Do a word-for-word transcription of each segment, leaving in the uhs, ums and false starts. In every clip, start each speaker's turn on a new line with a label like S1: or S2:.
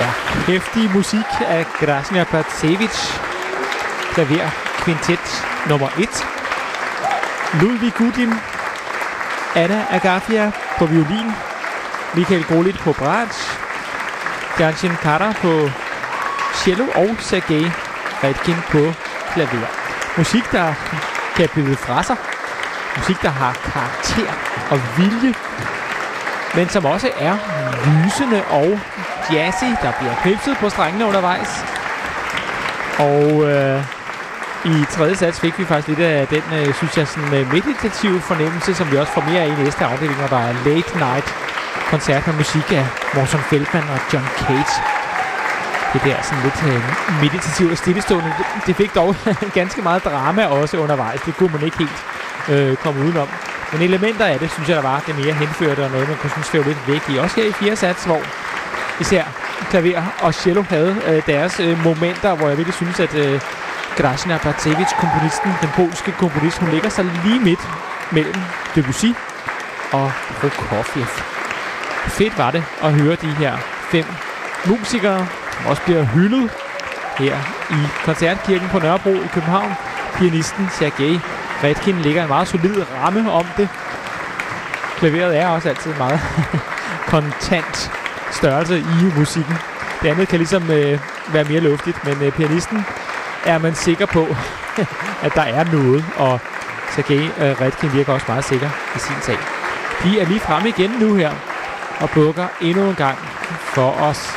S1: Hæftig musik af Krasnja Bacevic. Klaver kvintet nummer et. Ludvig Gudin, Anna Agafia på violin, Michael Grolit på bratsch, Jancin Kara på cello og Sergej Redkin på klaver. Musik, der kan byde fra sig. Musik, der har karakter og vilje, men som også er lysende og jazzy. Der bliver knipset på strengene undervejs. Og øh, i tredje sats fik vi faktisk lidt af den, øh, synes jeg, sådan øh, meditative fornemmelse, som vi også får mere af i næste afdeling, hvor der er late night koncert med musik af Morton Feldman og John Cage. Det der sådan lidt øh, meditativt og stillestående. Det, det fik dog ganske meget drama også undervejs. Det kunne man ikke helt øh, komme udenom. Men elementer af det, synes jeg, der var det mere henførte og noget, man kunne synes svæve lidt væk i. Også her i fjerde sats, hvor især klaver og cello havde øh, deres øh, momenter, hvor jeg virkelig synes, at øh, Krasnja Bacevic, komponisten, den polske komponist, hun ligger sig lige midt mellem Debussy og Prokofjev. Fedt var det at høre de her fem musikere, som også bliver hyldet her i Koncertkirken på Nørrebro i København. Pianisten Sergej Redkin ligger en meget solid ramme om det. Klaveret er også altid meget kontant størrelse i musikken. Det andet kan ligesom øh, være mere luftigt, men øh, pianisten er man sikker på, at der er noget, og Sergej øh, Redkin virker også meget sikker i sin sag. De er lige fremme igen nu her, og bukker endnu en gang for os.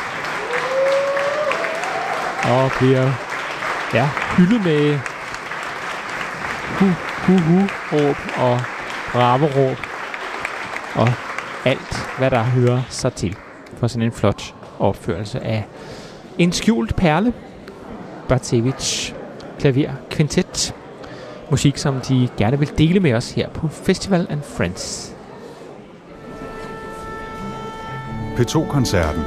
S1: Og bliver ja, hyldet med hu hu hu råb og bravo råb og alt, hvad der hører sig til for sådan en flot opførelse af en skjult perle. Bacevic klaver kvintet. Musik, som de gerne vil dele med os her på Festival and Friends.
S2: P to-koncerten.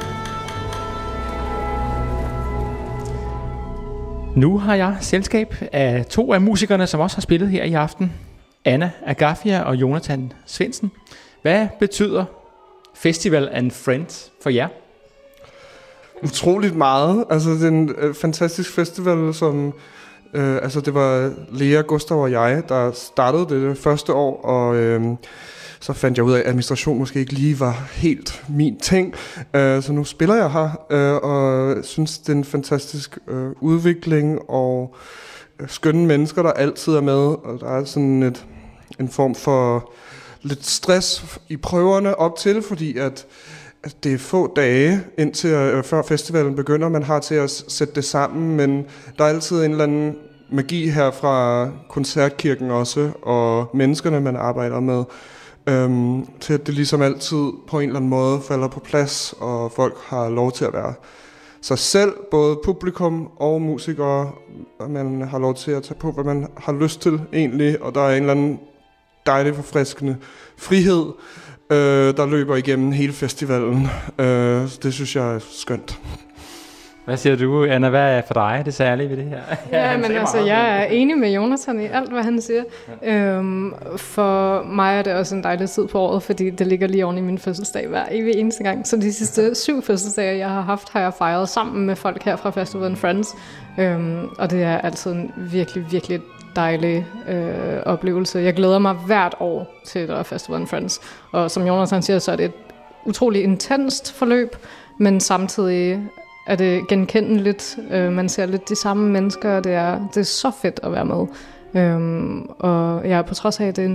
S1: Nu har jeg selskab af to af musikerne, som også har spillet her i aften. Anna Agafia og Jonathan Svendsen. Hvad betyder Festival and Friends for jer?
S3: Utroligt meget. Altså, det er en øh, fantastisk festival, som... Øh, altså, det var Lea, Gustav og jeg, der startede det, det første år, og øh, så fandt jeg ud af, at administration måske ikke lige var helt min ting. Øh, så nu spiller jeg her, øh, og synes, det er en fantastisk øh, udvikling, og øh, skønne mennesker, der altid er med, og der er sådan et, en form for lidt stress i prøverne op til, fordi at det er få dage indtil øh, før festivalen begynder, man har til at sætte det sammen, men der er altid en eller anden magi her fra Koncertkirken også, og menneskerne, man arbejder med, øhm, til at det ligesom altid på en eller anden måde falder på plads, og folk har lov til at være sig selv, både publikum og musikere, og man har lov til at tage på, hvad man har lyst til egentlig, og der er en eller anden dejlig, forfriskende frihed, Øh, der løber igennem hele festivalen. Øh, det synes jeg er skønt.
S1: Hvad siger du, Anna? Hvad er for dig det særlige ved det her?
S4: Ja, men altså, jeg er enig med Jonathan i alt, hvad han siger. Ja. Øhm, for mig er det også en dejlig tid på året, fordi det ligger lige oven i min fødselsdag hver evig eneste gang. Så de sidste syv fødselsdage, jeg har haft, har jeg fejret sammen med folk her fra Festival and Friends. Øhm, og det er altid en virkelig, virkelig dejlig øh, oplevelse. Jeg glæder mig hvert år til der er Festival and Friends. Og som Jonathan siger, så er det et utroligt intenst forløb, men samtidig er det genkendeligt. Øh, man ser lidt de samme mennesker, og det er, det er så fedt at være med. Øhm, og ja, på trods af, at det er